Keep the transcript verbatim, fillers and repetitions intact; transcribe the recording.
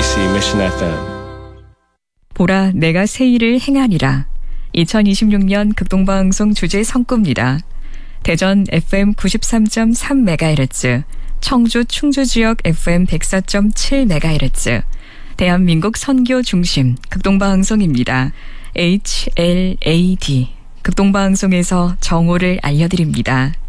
케이비씨 Mission 에프엠. 보라 내가 새 일을 행하리라. 이천이십육 년 극동방송 주제 성구입니다. 대전 에프엠 구십삼 점 삼 메가헤르츠, 청주 충주 지역 에프엠 백사 점 칠 메가헤르츠, 대한민국 선교 중심 극동방송입니다. 에이치엘에이디 극동방송에서 정오를 알려드립니다.